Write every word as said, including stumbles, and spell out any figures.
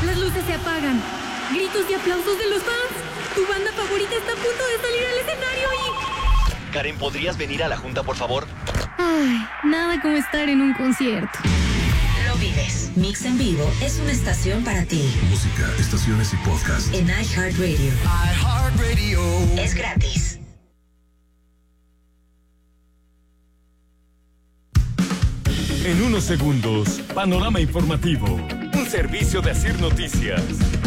Las luces se apagan. Gritos y aplausos de los fans. Tu banda favorita está a punto de salir al escenario y... Karen, ¿podrías venir a la junta, por favor? Ay, nada como estar en un concierto. Lo vives. Mix en Vivo es una estación para ti. Música, estaciones y podcast. En iHeartRadio. iHeartRadio. Es gratis. En unos segundos, panorama informativo. Un servicio de Asir Noticias.